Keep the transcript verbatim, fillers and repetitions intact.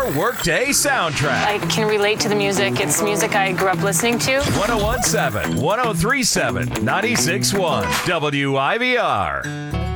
workday soundtrack. I can relate to the music. It's music I grew up listening to. ten seventeen, ten thirty-seven, ninety-six point one W I V R.